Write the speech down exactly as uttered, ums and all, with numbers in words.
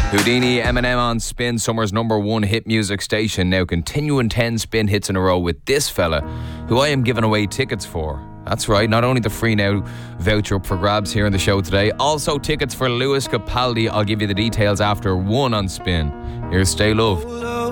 Houdini, Eminem on Spin, Summer's number one hit music station, now continuing ten Spin hits in a row with this fella, who I am giving away tickets for. That's right, not only the Free Now voucher up for grabs here on the show today, also tickets for Lewis Capaldi. I'll give you the details after one on Spin. Here's Stay Love.